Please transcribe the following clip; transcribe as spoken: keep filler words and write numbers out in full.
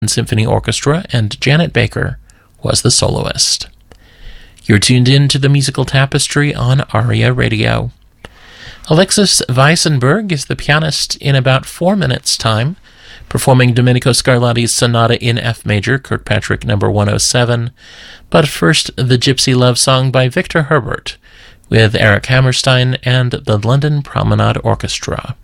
Symphony Orchestra, and Janet Baker was the soloist. You're tuned in to the Musical Tapestry on ARIA Radio. Alexis Weissenberg is the pianist in about four minutes' time, performing Domenico Scarlatti's Sonata in F Major, Kirkpatrick number one oh seven. But first, the Gypsy Love Song by Victor Herbert, with Eric Hammerstein and the London Promenade Orchestra.